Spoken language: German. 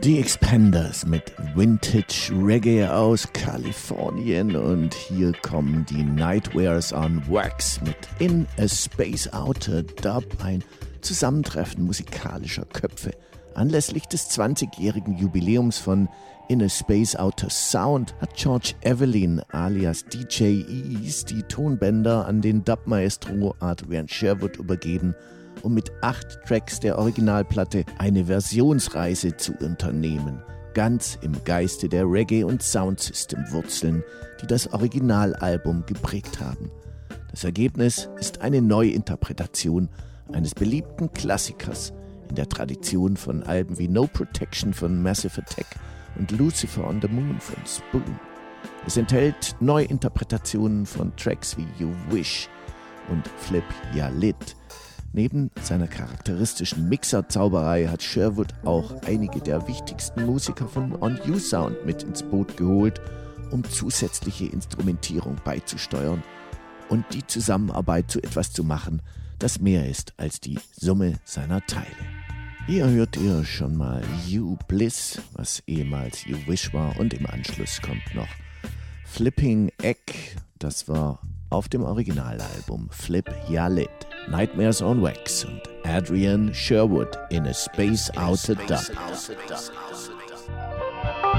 Die Expanders mit Vintage Reggae aus Kalifornien und hier kommen die Nightwares on Wax mit In a Space Outer Dub, ein Zusammentreffen musikalischer Köpfe. Anlässlich des 20-jährigen Jubiläums von In a Space Outer Sound hat George Evelyn alias DJ Ease die Tonbänder an den Dub-Maestro Adrian Sherwood übergeben, um mit 8 Tracks der Originalplatte eine Versionsreise zu unternehmen, ganz im Geiste der Reggae- und Soundsystem-Wurzeln, die das Originalalbum geprägt haben. Das Ergebnis ist eine Neuinterpretation eines beliebten Klassikers in der Tradition von Alben wie No Protection von Massive Attack und Lucifer on the Moon von Spoon. Es enthält Neuinterpretationen von Tracks wie You Wish und Flip Ya Lit. Neben seiner charakteristischen Mixer-Zauberei hat Sherwood auch einige der wichtigsten Musiker von On You Sound mit ins Boot geholt, um zusätzliche Instrumentierung beizusteuern und die Zusammenarbeit zu etwas zu machen, das mehr ist als die Summe seiner Teile. Hier hört ihr schon mal You Bliss, was ehemals You Wish war, und im Anschluss kommt noch Flipping Egg, das war auf dem Originalalbum Flip Ya Lit, Nightmares on Wax und Adrian Sherwood in a Space Outer Dub.